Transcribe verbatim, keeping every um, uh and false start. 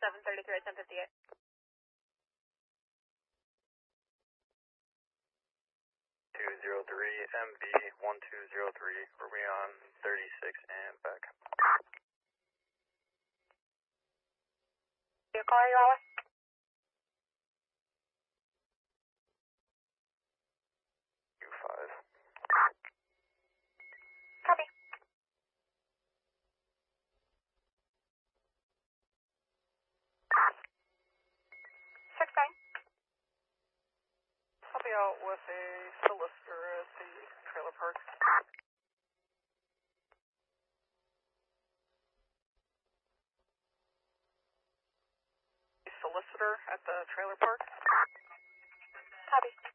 seven thirty-three at ten fifty-eight. two zero three M V one two zero three, we're we on thirty-six and back. Your car, you on? two five. Copy. six nine. I'll be out with a solicitor at the trailer park. A solicitor at the trailer park. Copy.